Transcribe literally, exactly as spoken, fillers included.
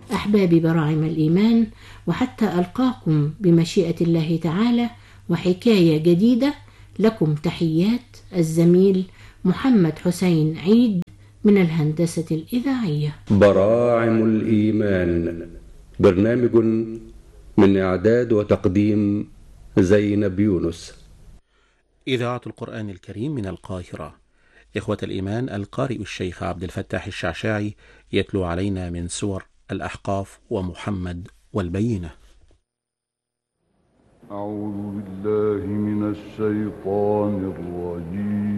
أحبابي براعم الإيمان، وحتى ألقاكم بمشيئة الله تعالى وحكاية جديدة، لكم تحيات الزميل محمد حسين عيد من الهندسة الإذاعية. براعم الإيمان، برنامج من إعداد وتقديم زينب يونس. إذاعة القرآن الكريم من القاهرة. إخوة الإيمان، القارئ الشيخ عبد الفتاح الشعشاعي يتلو علينا من سور الأحقاف ومحمد والبينة. أعوذ بالله من الشيطان الرجيم.